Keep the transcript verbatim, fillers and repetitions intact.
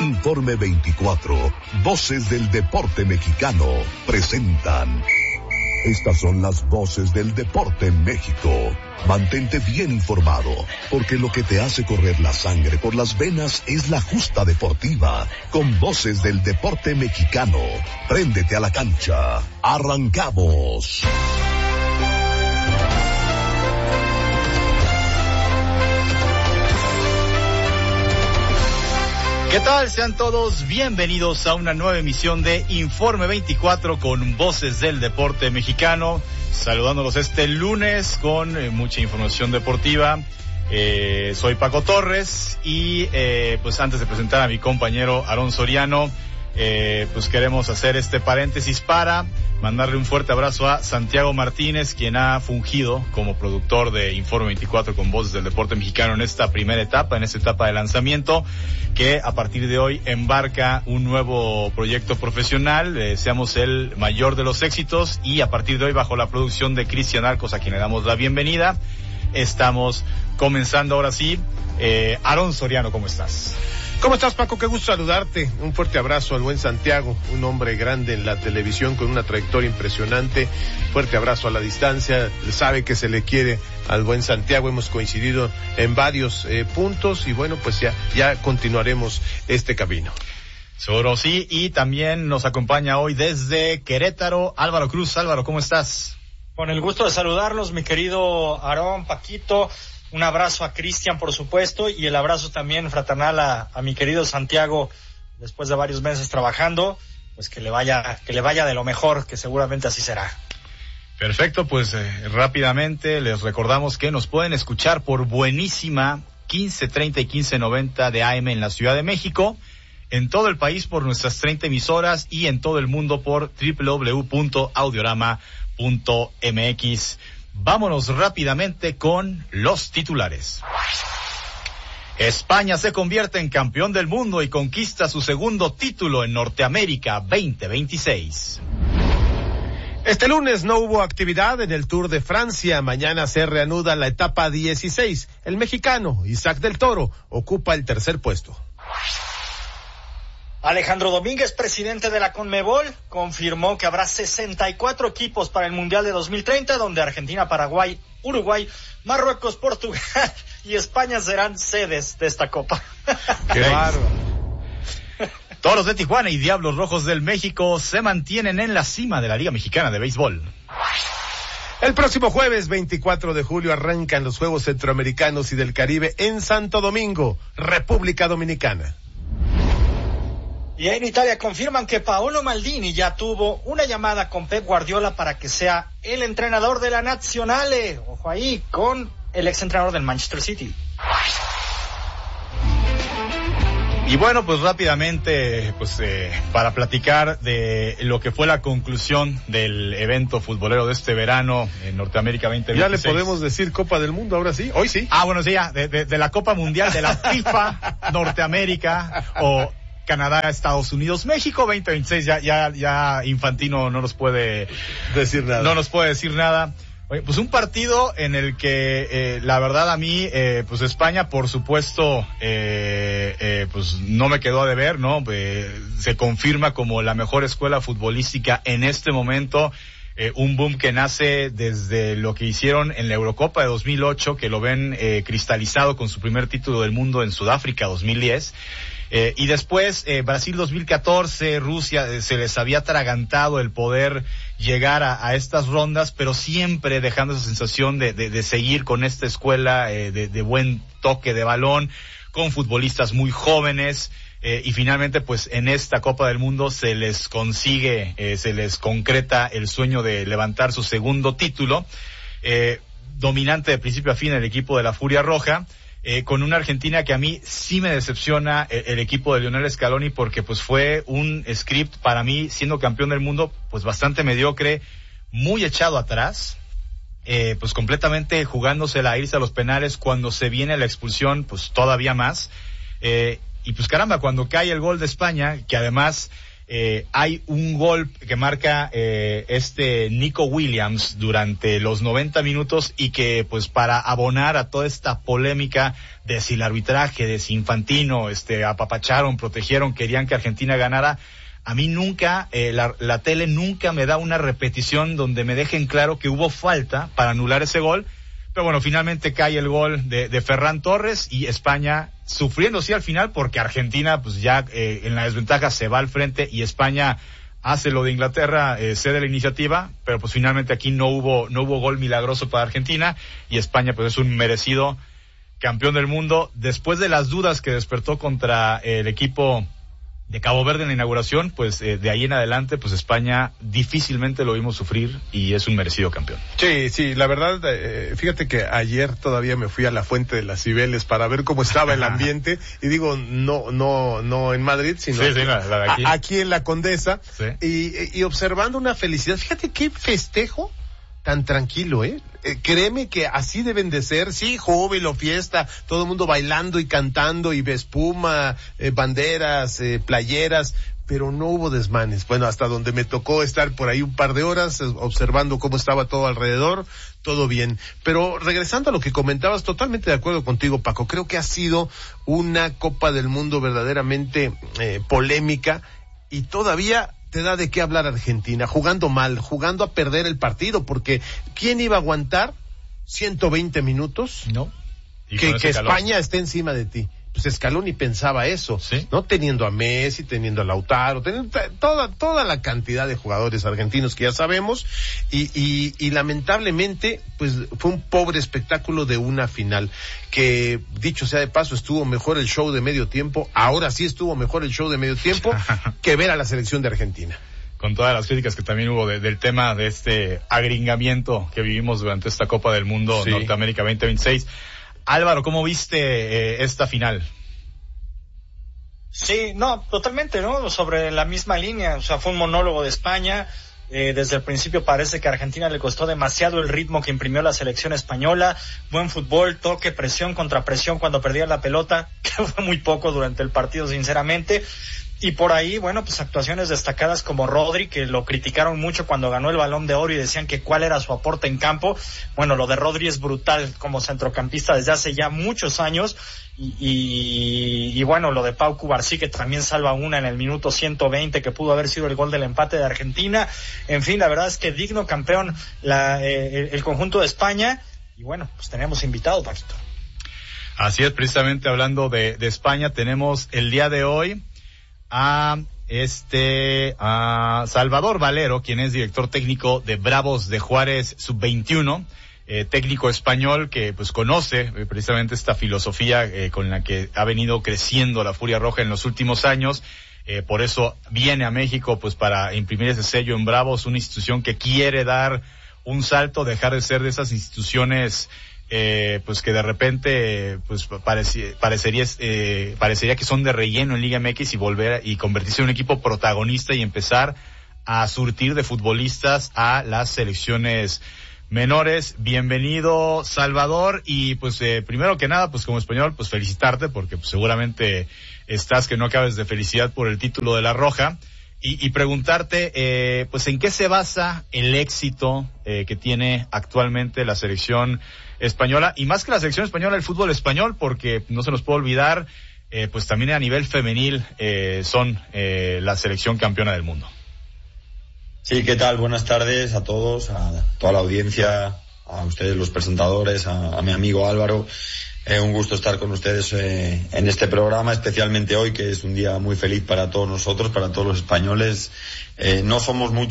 Informe veinticuatro, Voces del Deporte Mexicano, presentan. Estas son las voces del deporte en México. Mantente bien informado, porque lo que te hace correr la sangre por las venas es la justa deportiva. Con Voces del Deporte Mexicano, préndete a la cancha. ¡Arrancamos! ¿Qué tal? Sean todos bienvenidos a una nueva emisión de Informe veinticuatro con Voces del Deporte Mexicano. Saludándolos este lunes con eh, mucha información deportiva. Eh, soy Paco Torres y eh, pues antes de presentar a mi compañero Aarón Soriano, eh, pues queremos hacer este paréntesis para mandarle un fuerte abrazo a Santiago Martínez, quien ha fungido como productor de Informe veinticuatro con Voces del Deporte Mexicano en esta primera etapa, en esta etapa de lanzamiento, que a partir de hoy embarca un nuevo proyecto profesional. Le deseamos el mayor de los éxitos y a partir de hoy, bajo la producción de Cristian Arcos, a quien le damos la bienvenida, estamos comenzando ahora sí. Eh, Aarón Soriano, ¿cómo estás? ¿Cómo estás, Paco? Qué gusto saludarte. Un fuerte abrazo al buen Santiago, un hombre grande en la televisión con una trayectoria impresionante. Fuerte abrazo a la distancia. Sabe que se le quiere al buen Santiago. Hemos coincidido en varios eh, puntos y bueno, pues ya, ya continuaremos este camino. Seguro sí, y también nos acompaña hoy desde Querétaro Álvaro Cruz. Álvaro, ¿cómo estás? Con el gusto de saludarlos, mi querido Aarón, Paquito. Un abrazo a Cristian, por supuesto, y el abrazo también fraternal a, a mi querido Santiago, después de varios meses trabajando, pues que le vaya, que le vaya de lo mejor, que seguramente así será. Perfecto, pues eh, rápidamente les recordamos que nos pueden escuchar por buenísima quince treinta y quince noventa de A M en la Ciudad de México, en todo el país por nuestras treinta emisoras y en todo el mundo por doble u doble u doble u punto audiorama punto m x. Vámonos rápidamente con los titulares. España se convierte en campeón del mundo y conquista su segundo título en Norteamérica veinte veintiséis. Este lunes no hubo actividad en el Tour de Francia. Mañana se reanuda la etapa dieciséis. El mexicano Isaac del Toro ocupa el tercer puesto. Alejandro Domínguez, presidente de la Conmebol, confirmó que habrá sesenta y cuatro equipos para el Mundial de dos mil treinta, donde Argentina, Paraguay, Uruguay, Marruecos, Portugal y España serán sedes de esta copa. ¡Qué bárbaro! Toros de Tijuana y Diablos Rojos del México se mantienen en la cima de la Liga Mexicana de Béisbol. El próximo jueves veinticuatro de julio arrancan los Juegos Centroamericanos y del Caribe en Santo Domingo, República Dominicana. Y en Italia confirman que Paolo Maldini ya tuvo una llamada con Pep Guardiola para que sea el entrenador de la Nazionale. Ojo ahí, con el exentrenador del Manchester City. Y bueno, pues rápidamente, pues eh, para platicar de lo que fue la conclusión del evento futbolero de este verano en Norteamérica veinte veintiséis. Ya le podemos decir Copa del Mundo, ahora sí, hoy sí. Ah, bueno, sí, ya, de, de, de la Copa Mundial de la FIFA Norteamérica o Canadá, Estados Unidos, México veinte veintiséis, ya, ya, ya Infantino no nos puede decir nada. No nos puede decir nada. Oye, pues un partido en el que, eh, la verdad a mí, eh, pues España, por supuesto, eh, eh, pues no me quedó a deber, ¿no? Eh, se confirma como la mejor escuela futbolística en este momento. Eh, un boom que nace desde lo que hicieron en la Eurocopa de dos mil ocho, que lo ven eh, cristalizado con su primer título del mundo en Sudáfrica dos mil diez. Eh, y después, eh, Brasil dos mil catorce, Rusia, eh, se les había atragantado el poder llegar a, a estas rondas, pero siempre dejando esa sensación de, de, de seguir con esta escuela eh, de, de buen toque de balón, con futbolistas muy jóvenes, eh, y finalmente, pues, en esta Copa del Mundo se les consigue, eh, se les concreta el sueño de levantar su segundo título, eh, dominante de principio a fin el equipo de la Furia Roja. Eh, con una Argentina que a mí sí me decepciona el, el equipo de Lionel Scaloni, porque pues fue un script para mí, siendo campeón del mundo, pues bastante mediocre, muy echado atrás, eh, pues completamente jugándosela a irse a los penales. Cuando se viene la expulsión, pues todavía más, eh, y pues caramba, cuando cae el gol de España, que además Eh, hay un gol que marca eh, este Nico Williams durante los noventa minutos y que pues para abonar a toda esta polémica de si el arbitraje, de si Infantino, este, apapacharon, protegieron, querían que Argentina ganara, a mí nunca, eh, la, la tele nunca me da una repetición donde me dejen claro que hubo falta para anular ese gol. Pero bueno, finalmente cae el gol de, de Ferran Torres y España sufriendo sí al final porque Argentina pues ya eh, en la desventaja se va al frente y España hace lo de Inglaterra, eh, cede la iniciativa, pero pues finalmente aquí no hubo no hubo gol milagroso para Argentina y España pues es un merecido campeón del mundo después de las dudas que despertó contra el equipo de Cabo Verde en la inauguración, pues eh, de ahí en adelante, pues España difícilmente lo vimos sufrir y es un merecido campeón. Sí, sí, la verdad, eh, fíjate que ayer todavía me fui a la Fuente de las Cibeles para ver cómo estaba el ambiente, y digo, no, no, no en Madrid, sino sí, sí, la, la de aquí. A, aquí en la Condesa, sí. y, y observando una felicidad. Fíjate qué festejo tan tranquilo, ¿eh? Eh, créeme que así deben de ser, sí, júbilo, fiesta, todo el mundo bailando y cantando y espuma, eh, banderas, eh, playeras, pero no hubo desmanes. Bueno, hasta donde me tocó estar por ahí un par de horas eh, observando cómo estaba todo alrededor, todo bien. Pero regresando a lo que comentabas, totalmente de acuerdo contigo, Paco, creo que ha sido una Copa del Mundo verdaderamente eh, polémica y todavía te da de qué hablar Argentina, jugando mal, jugando a perder el partido, porque ¿quién iba a aguantar ciento veinte minutos? No. Que, que España esté encima de ti. Pues Scaloni pensaba eso, ¿sí? ¿No? Teniendo a Messi, teniendo a Lautaro, teniendo toda, toda la cantidad de jugadores argentinos que ya sabemos, y, y, y lamentablemente, pues fue un pobre espectáculo de una final, que dicho sea de paso, estuvo mejor el show de medio tiempo, ahora sí estuvo mejor el show de medio tiempo, que ver a la selección de Argentina. Con todas las críticas que también hubo de, del tema de este agringamiento que vivimos durante esta Copa del Mundo, sí. Norteamérica veinte veintiséis. Álvaro, ¿cómo viste eh, esta final? Sí, no, totalmente, ¿no? Sobre la misma línea, o sea, fue un monólogo de España. Eh, desde el principio parece que a Argentina le costó demasiado el ritmo que imprimió la selección española. Buen fútbol, toque, presión contra presión cuando perdía la pelota, que fue muy poco durante el partido, sinceramente. Y por ahí, bueno, pues actuaciones destacadas como Rodri, que lo criticaron mucho cuando ganó el Balón de Oro y decían que cuál era su aporte en campo. Bueno, lo de Rodri es brutal como centrocampista desde hace ya muchos años. Y, y, y bueno, lo de Pau Cubarsí, que también salva una en el minuto ciento veinte, que pudo haber sido el gol del empate de Argentina. En fin, la verdad es que digno campeón la, eh, el conjunto de España. Y bueno, pues tenemos invitado, Paquito. Así es, precisamente hablando de, de España, tenemos el día de hoy a este a Salvador Valero, quien es director técnico de Bravos de Juárez sub veintiuno, eh, técnico español que pues conoce eh, precisamente esta filosofía eh, con la que ha venido creciendo la Furia Roja en los últimos años. Eh, por eso viene a México pues para imprimir ese sello en Bravos, una institución que quiere dar un salto, dejar de ser de esas instituciones Eh, pues que de repente pues pareci- parecería eh, parecería que son de relleno en Liga M X y volver y convertirse en un equipo protagonista y empezar a surtir de futbolistas a las selecciones menores. Bienvenido, Salvador, y pues eh, primero que nada, pues como español, pues felicitarte porque pues, seguramente estás que no acabes de felicidad por el título de la Roja. Y, y preguntarte, eh, pues, ¿en qué se basa el éxito eh, que tiene actualmente la selección española? Y más que la selección española, el fútbol español, porque no se nos puede olvidar, eh, pues también a nivel femenil eh, son eh, la selección campeona del mundo. Sí, ¿qué tal? Buenas tardes a todos, a toda la audiencia, a ustedes los presentadores, a, a mi amigo Álvaro. Eh, un gusto estar con ustedes eh, en este programa, especialmente hoy, que es un día muy feliz para todos nosotros, para todos los españoles. Eh, no somos muchos